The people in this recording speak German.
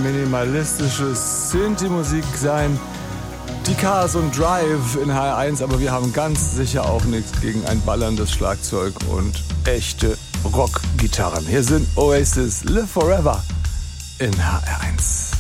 minimalistische Synthi-Musik sein. Die Cars und Drive in HR1, aber wir haben ganz sicher auch nichts gegen ein ballerndes Schlagzeug und echte Rockgitarren. Hier sind Oasis, Live Forever in HR1.